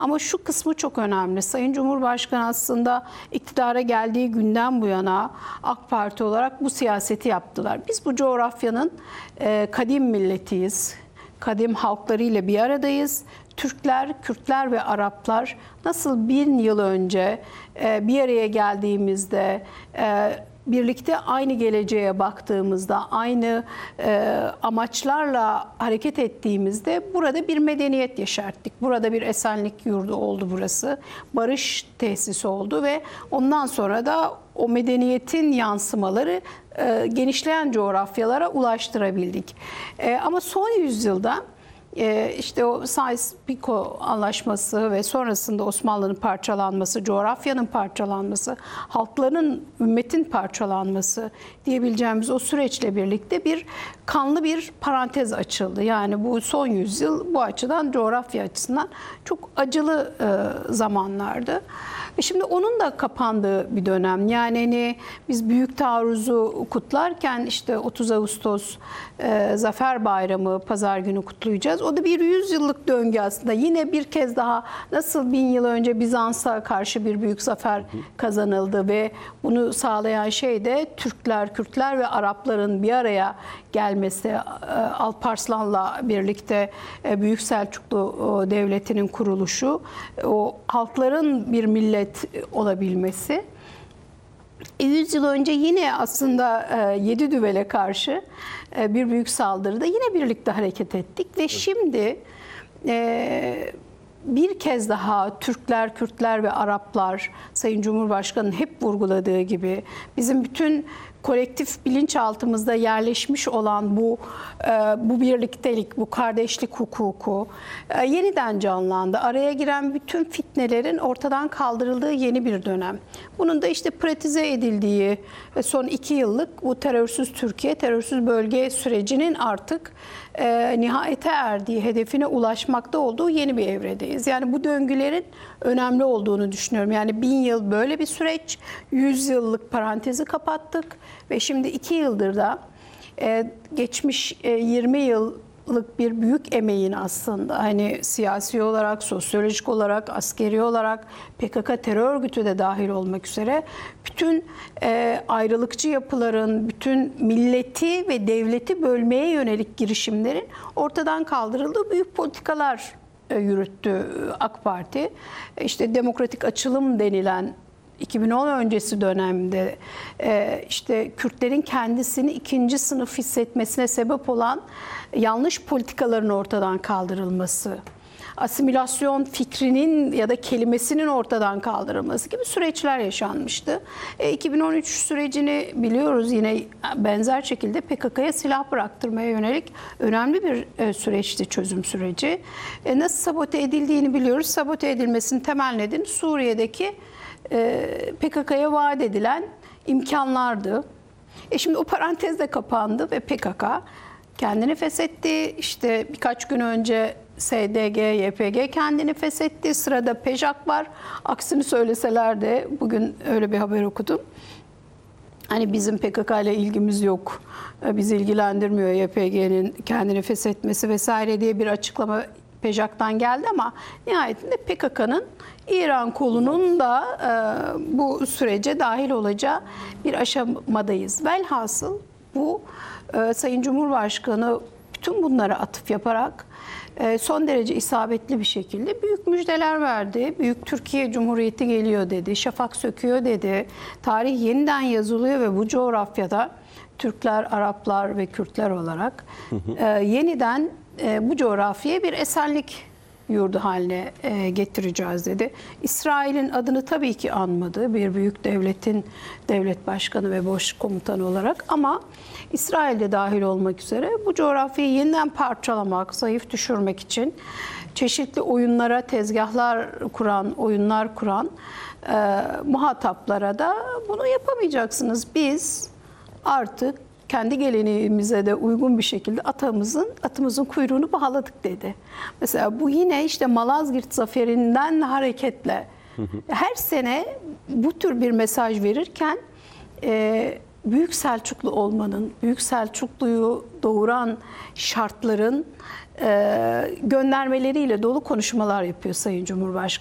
Ama şu kısmı çok önemli. Sayın Cumhurbaşkanı aslında iktidara geldiği günden bu yana AK Parti olarak bu siyaseti yaptılar. Biz bu coğrafyanın kadim milletiyiz. Kadim halklarıyla bir aradayız. Türkler, Kürtler ve Araplar nasıl 1000 yıl önce bir araya geldiğimizde birlikte aynı geleceğe baktığımızda, aynı amaçlarla hareket ettiğimizde burada bir medeniyet yeşerttik. Burada bir esenlik yurdu oldu burası. Barış tesisi oldu ve ondan sonra da o medeniyetin yansımaları genişleyen coğrafyalara ulaştırabildik. Ama son yüzyılda işte o Sykes-Picot Anlaşması ve sonrasında Osmanlı'nın parçalanması, coğrafyanın parçalanması, halkların, ümmetin parçalanması diyebileceğimiz o süreçle birlikte bir kanlı bir parantez açıldı. Yani bu son yüzyıl bu açıdan, coğrafya açısından çok acılı zamanlardı. Şimdi onun da kapandığı bir dönem. Yani hani biz Büyük Taarruz'u kutlarken işte 30 Ağustos Zafer Bayramı pazar günü kutlayacağız. O da bir 100 yıllık döngü aslında. Yine bir kez daha nasıl 1000 yıl önce Bizans'a karşı bir büyük zafer kazanıldı ve bunu sağlayan şey de Türkler, Kürtler ve Arapların bir araya gelmesi, Alparslan'la birlikte Büyük Selçuklu Devleti'nin kuruluşu, o halkların bir millet olabilmesi. 100 yıl önce yine aslında Yedidüvel'e karşı bir büyük saldırıda yine birlikte hareket ettik ve şimdi bir kez daha Türkler, Kürtler ve Araplar, Sayın Cumhurbaşkanı'nın hep vurguladığı gibi bizim bütün kolektif bilinçaltımızda yerleşmiş olan bu birliktelik, bu kardeşlik hukuku yeniden canlandı. Araya giren bütün fitnelerin ortadan kaldırıldığı yeni bir dönem. Bunun da işte pratize edildiği son 2 yıllık bu terörsüz Türkiye, terörsüz bölge sürecinin artık nihayete erdiği, hedefine ulaşmakta olduğu yeni bir evredeyiz. Yani bu döngülerin önemli olduğunu düşünüyorum. Yani 1000 yıl böyle bir süreç, 100 yıllık parantezi kapattık ve şimdi 2 yıldır da geçmiş 20 yıllık bir büyük emeğin aslında hani siyasi olarak, sosyolojik olarak, askeri olarak PKK terör örgütü de dahil olmak üzere bütün ayrılıkçı yapıların, bütün milleti ve devleti bölmeye yönelik girişimlerin ortadan kaldırıldığı büyük politikalar yürüttü AK Parti. İşte demokratik açılım denilen 2010 öncesi dönemde işte Kürtlerin kendisini ikinci sınıf hissetmesine sebep olan yanlış politikaların ortadan kaldırılması, asimilasyon fikrinin ya da kelimesinin ortadan kaldırılması gibi süreçler yaşanmıştı. 2013 sürecini biliyoruz, yine benzer şekilde PKK'ya silah bıraktırmaya yönelik önemli bir süreçti, çözüm süreci. Nasıl sabote edildiğini biliyoruz. Sabote edilmesinin temel nedeni Suriye'deki PKK'ya vaat edilen imkanlardı. Şimdi o parantez de kapandı ve PKK kendini feshetti. İşte birkaç gün önce SDG, YPG kendini feshetti. Sırada PEJAK var. Aksini söyleseler de bugün öyle bir haber okudum. Hani bizim PKK ile ilgimiz yok, bizi ilgilendirmiyor YPG'nin kendini feshetmesi vesaire diye bir açıklama PEJAK'tan geldi ama nihayetinde PKK'nın İran kolunun da bu sürece dahil olacağı bir aşamadayız. Velhasıl bu Sayın Cumhurbaşkanı bütün bunlara atıf yaparak son derece isabetli bir şekilde büyük müjdeler verdi. Büyük Türkiye Cumhuriyeti geliyor dedi, şafak söküyor dedi. Tarih yeniden yazılıyor ve bu coğrafyada Türkler, Araplar ve Kürtler olarak yeniden bu coğrafyaya bir esenlik yurdu haline getireceğiz dedi. İsrail'in adını tabii ki anmadı bir büyük devletin devlet başkanı ve başkomutanı olarak, ama İsrail'de dahil olmak üzere bu coğrafyayı yeniden parçalamak, zayıf düşürmek için çeşitli oyunlara, tezgahlar kuran, oyunlar kuran muhataplara da bunu yapamayacaksınız. Biz artık kendi geleneğimize de uygun bir şekilde atımızın kuyruğunu bağladık dedi. Mesela bu yine işte Malazgirt Zaferi'nden hareketle her sene bu tür bir mesaj verirken Büyük Selçuklu olmanın, Büyük Selçuklu'yu doğuran şartların göndermeleriyle dolu konuşmalar yapıyor Sayın Cumhurbaşkanı.